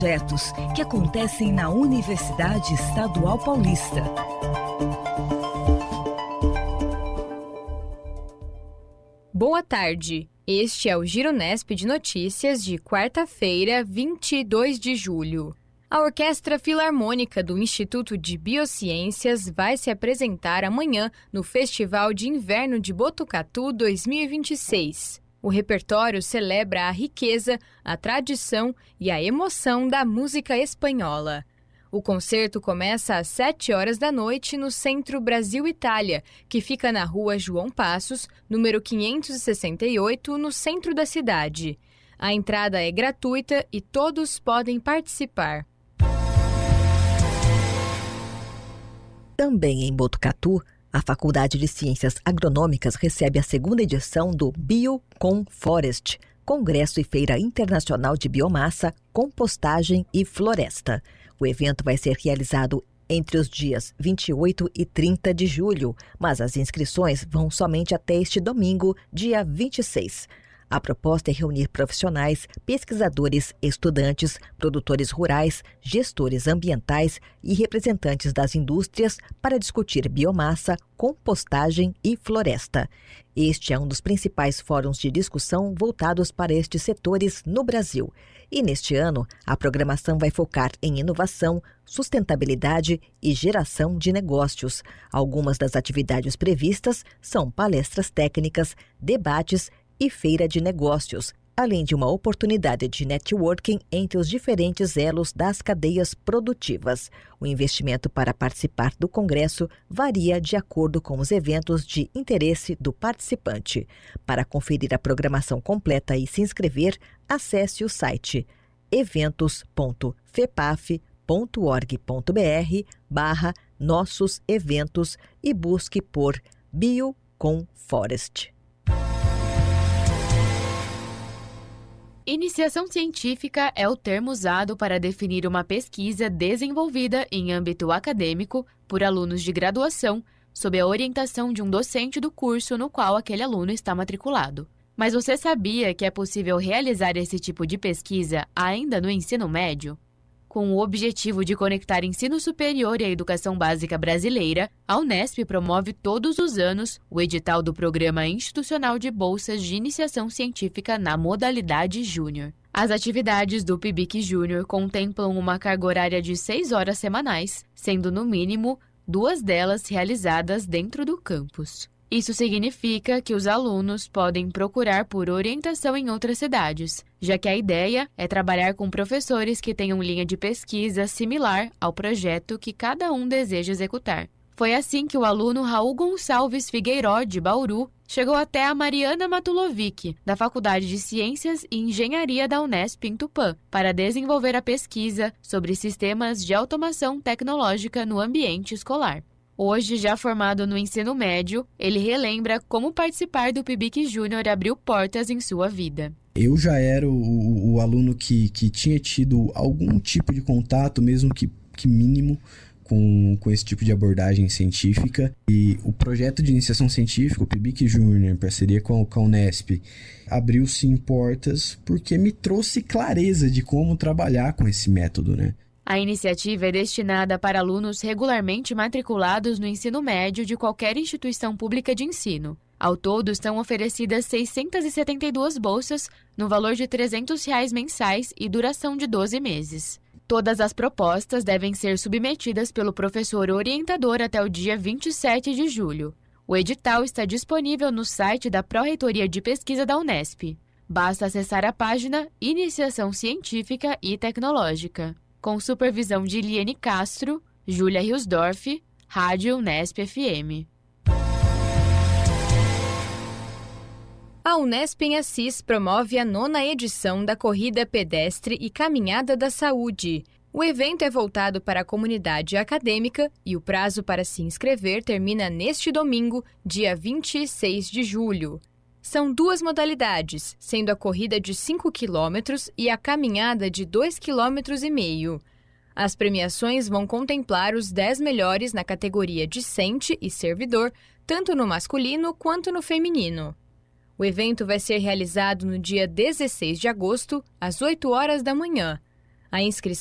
Projetos que acontecem na Universidade Estadual Paulista. Boa tarde, este é o Gironesp de Notícias de quarta-feira, 22 de julho. A Orquestra Filarmônica do Instituto de Biociências vai se apresentar amanhã no Festival de Inverno de Botucatu 2026. O repertório celebra a riqueza, a tradição e a emoção da música espanhola. O concerto começa às 7 horas da noite no Centro Brasil-Itália, que fica na Rua João Passos, número 568, no centro da cidade. A entrada é gratuita e todos podem participar. Também em Botucatu, a Faculdade de Ciências Agronômicas recebe a segunda edição do BioConForest, Congresso e Feira Internacional de Biomassa, Compostagem e Floresta. O evento vai ser realizado entre os dias 28 e 30 de julho, mas as inscrições vão somente até este domingo, dia 26. A proposta é reunir profissionais, pesquisadores, estudantes, produtores rurais, gestores ambientais e representantes das indústrias para discutir biomassa, compostagem e floresta. Este é um dos principais fóruns de discussão voltados para estes setores no Brasil. E neste ano, a programação vai focar em inovação, sustentabilidade e geração de negócios. Algumas das atividades previstas são palestras técnicas, debates e feira de negócios, além de uma oportunidade de networking entre os diferentes elos das cadeias produtivas. O investimento para participar do congresso varia de acordo com os eventos de interesse do participante. Para conferir a programação completa e se inscrever, acesse o site eventos.fepaf.org.br/nossos eventos e busque por BioConForest. Iniciação científica é o termo usado para definir uma pesquisa desenvolvida em âmbito acadêmico por alunos de graduação, sob a orientação de um docente do curso no qual aquele aluno está matriculado. Mas você sabia que é possível realizar esse tipo de pesquisa ainda no ensino médio? Com o objetivo de conectar ensino superior e a educação básica brasileira, a Unesp promove todos os anos o edital do Programa Institucional de Bolsas de Iniciação Científica na modalidade Júnior. As atividades do PIBIC Júnior contemplam uma carga horária de 6 horas semanais, sendo no mínimo 2 delas realizadas dentro do campus. Isso significa que os alunos podem procurar por orientação em outras cidades, já que a ideia é trabalhar com professores que tenham linha de pesquisa similar ao projeto que cada um deseja executar. Foi assim que o aluno Raul Gonçalves Figueiró, de Bauru, chegou até a Mariana Matulovic, da Faculdade de Ciências e Engenharia da Unesp em Tupã, para desenvolver a pesquisa sobre sistemas de automação tecnológica no ambiente escolar. Hoje, já formado no ensino médio, ele relembra como participar do PIBIC Júnior abriu portas em sua vida. Eu já era o aluno que tinha tido algum tipo de contato, mesmo que mínimo, com esse tipo de abordagem científica. E o projeto de iniciação científica, o PIBIC Júnior, em parceria com a Unesp, abriu sim portas porque me trouxe clareza de como trabalhar com esse método, né? A iniciativa é destinada para alunos regularmente matriculados no ensino médio de qualquer instituição pública de ensino. Ao todo, estão oferecidas 672 bolsas, no valor de R$ 300 mensais e duração de 12 meses. Todas as propostas devem ser submetidas pelo professor orientador até o dia 27 de julho. O edital está disponível no site da Pró-Reitoria de Pesquisa da Unesp. Basta acessar a página Iniciação Científica e Tecnológica. Com supervisão de Liane Castro, Júlia Riosdorf, Rádio Unesp FM. A Unesp em Assis promove a 9ª edição da Corrida Pedestre e Caminhada da Saúde. O evento é voltado para a comunidade acadêmica e o prazo para se inscrever termina neste domingo, dia 26 de julho. São 2 modalidades, sendo a corrida de 5 km e a caminhada de 2,5 km. As premiações vão contemplar os 10 melhores na categoria discente e servidor, tanto no masculino quanto no feminino. O evento vai ser realizado no dia 16 de agosto, às 8 horas da manhã. A inscrição